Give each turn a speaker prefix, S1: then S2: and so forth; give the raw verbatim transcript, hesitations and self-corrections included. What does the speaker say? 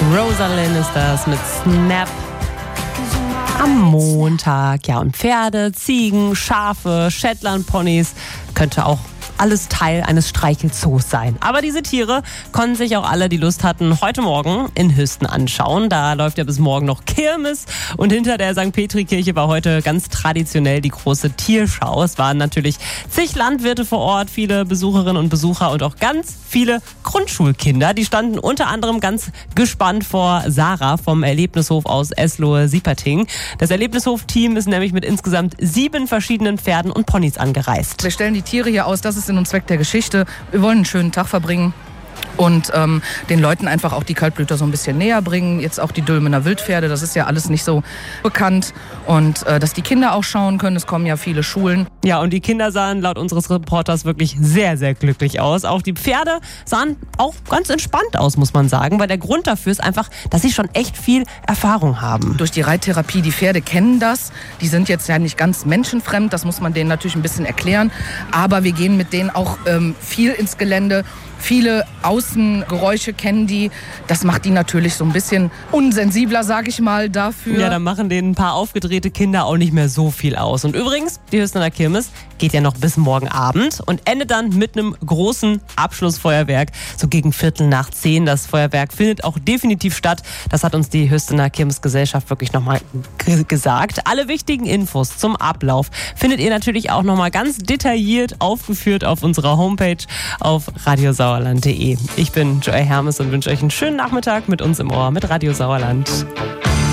S1: Rosalind ist das mit Snap. Am Montag, ja, und Pferde, Ziegen, Schafe, Shetland-Ponys, könnte auch alles Teil eines Streichelzoos sein. Aber diese Tiere konnten sich auch alle, die Lust hatten, heute Morgen in Hüsten anschauen. Da läuft ja bis morgen noch Kirmes und hinter der Sankt Petri-Kirche war heute ganz traditionell die große Tierschau. Es waren natürlich zig Landwirte vor Ort, viele Besucherinnen und Besucher und auch ganz viele Grundschulkinder. Die standen unter anderem ganz gespannt vor Sarah vom Erlebnishof aus Eslohe-Sieperting. Das Erlebnishof-Team ist nämlich mit insgesamt sieben verschiedenen Pferden und Ponys angereist.
S2: Wir stellen die Tiere hier aus, das ist Sinn und Zweck der Geschichte. Wir wollen einen schönen Tag verbringen und ähm, den Leuten einfach auch die Kaltblüter so ein bisschen näher bringen. Jetzt auch die Dülmener Wildpferde, das ist ja alles nicht so bekannt. Und äh, dass die Kinder auch schauen können, es kommen ja viele Schulen.
S1: Ja, und die Kinder sahen laut unseres Reporters wirklich sehr, sehr glücklich aus. Auch die Pferde sahen auch ganz entspannt aus, muss man sagen. Weil der Grund dafür ist einfach, dass sie schon echt viel Erfahrung haben.
S2: Durch die Reittherapie, die Pferde kennen das. Die sind jetzt ja nicht ganz menschenfremd, das muss man denen natürlich ein bisschen erklären. Aber wir gehen mit denen auch ähm, viel ins Gelände. Viele Außengeräusche kennen die. Das macht die natürlich so ein bisschen unsensibler, sag ich mal, dafür.
S1: Ja, dann machen denen ein paar aufgedrehte Kinder auch nicht mehr so viel aus. Und übrigens, die Hüstener Kirmes geht ja noch bis morgen Abend und endet dann mit einem großen Abschlussfeuerwerk, so gegen Viertel nach zehn. Das Feuerwerk findet auch definitiv statt. Das hat uns die Hüstener Kirmesgesellschaft wirklich nochmal g- gesagt. Alle wichtigen Infos zum Ablauf findet ihr natürlich auch nochmal ganz detailliert aufgeführt auf unserer Homepage auf radio sauerland punkt de. Ich bin Joy Hermes und wünsche euch einen schönen Nachmittag mit uns im Ohr mit Radio Sauerland.